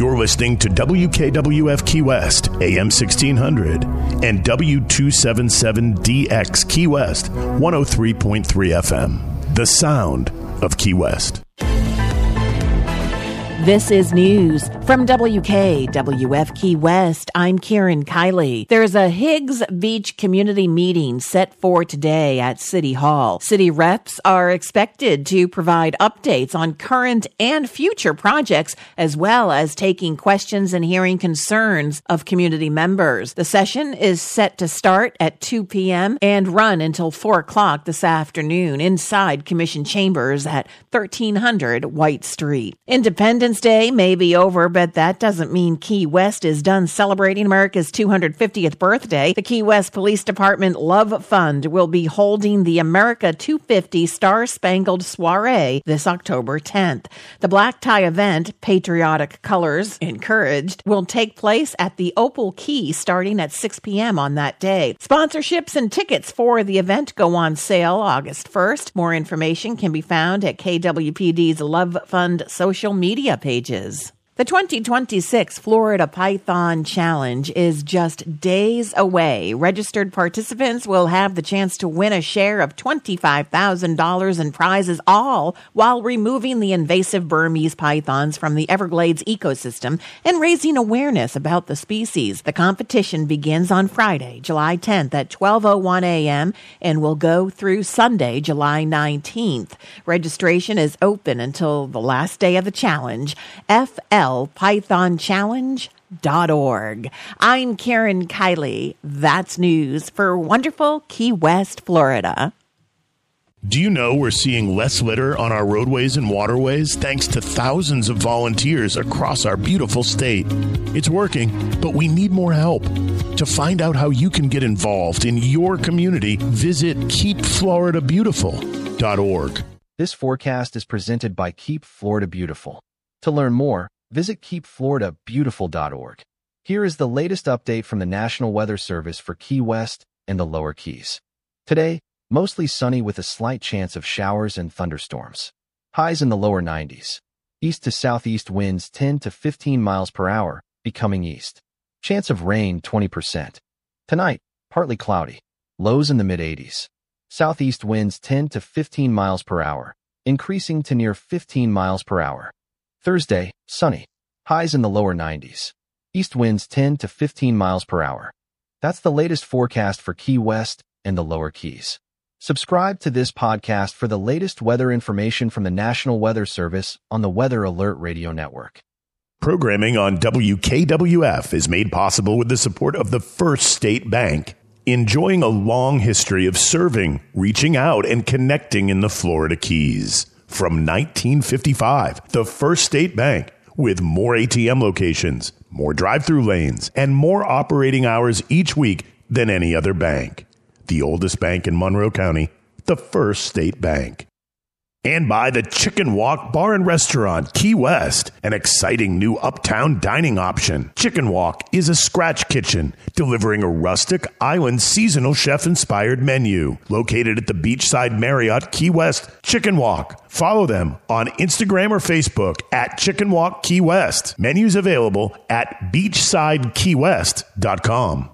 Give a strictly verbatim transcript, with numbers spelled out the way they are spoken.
You're listening to W K W F Key West, A M sixteen hundred, and W two seventy-seven D X Key West, one oh three point three F M. The sound of Key West. This is news from W K W F Key West. I'm Karen Kiley. There's a Higgs Beach community meeting set for today at City Hall. City reps are expected to provide updates on current and future projects, as well as taking questions and hearing concerns of community members. The session is set to start at two p.m. and run until four o'clock this afternoon inside Commission Chambers at thirteen hundred White Street. Independence Day may be over, but that doesn't mean Key West is done celebrating America's two hundred fiftieth birthday. The Key West Police Department Love Fund will be holding the America two fifty Star Spangled Soiree this October tenth. The black tie event, Patriotic Colors Encouraged, will take place at the Opal Key starting at six p.m. on that day. Sponsorships and tickets for the event go on sale August first. More information can be found at K W P D's Love Fund social media pages. The twenty twenty-six Florida Python Challenge is just days away. Registered participants will have the chance to win a share of twenty-five thousand dollars in prizes, all while removing the invasive Burmese pythons from the Everglades ecosystem and raising awareness about the species. The competition begins on Friday, July tenth at twelve oh one a.m. and will go through Sunday, July nineteenth. Registration is open until the last day of the challenge. F L python challenge dot org. I'm Karen Kiley. That's news for wonderful Key West, Florida. Do you know we're seeing less litter on our roadways and waterways thanks to thousands of volunteers across our beautiful state? It's working, but we need more help. To find out how you can get involved in your community, visit keep florida beautiful dot org. This forecast is presented by Keep Florida Beautiful. To learn more, visit keep florida beautiful dot org. Here is the latest update from the National Weather Service for Key West and the Lower Keys. Today, mostly sunny with a slight chance of showers and thunderstorms. Highs in the lower nineties. East to southeast winds ten to fifteen miles per hour, becoming east. Chance of rain twenty percent. Tonight, partly cloudy. Lows in the mid-eighties. Southeast winds ten to fifteen miles per hour, increasing to near fifteen miles per hour. Thursday, sunny. Highs in the lower nineties. East winds ten to fifteen miles per hour. That's the latest forecast for Key West and the Lower Keys. Subscribe to this podcast for the latest weather information from the National Weather Service on the Weather Alert Radio Network. Programming on W K W F is made possible with the support of the First State Bank, enjoying a long history of serving, reaching out, and connecting in the Florida Keys. From nineteen fifty-five, the First State Bank, with more A T M locations, more drive-through lanes, and more operating hours each week than any other bank. The oldest bank in Monroe County, the First State Bank. And by the Chicken Walk Bar and Restaurant, Key West, an exciting new uptown dining option. Chicken Walk is a scratch kitchen, delivering a rustic, island, seasonal chef-inspired menu. Located at the Beachside Marriott, Key West, Chicken Walk. Follow them on Instagram or Facebook at Chicken Walk Key West. Menus available at beachside key west dot com.